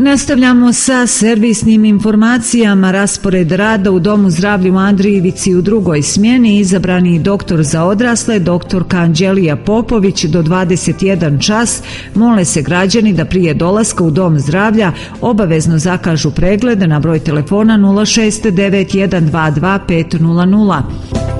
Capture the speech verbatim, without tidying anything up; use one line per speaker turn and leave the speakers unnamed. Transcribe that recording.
Nastavljamo sa servisnim informacijama. Raspored rada u Domu zdravlja u Andrijevici u drugoj smjeni. Izabrani doktor za odrasle, doktorka Anđelija Popović, do dvadeset jedan čas. Mole se građani da prije dolaska u Dom zdravlja obavezno zakažu pregled na broj telefona nula šest devet jedan dva dva pet nula nula.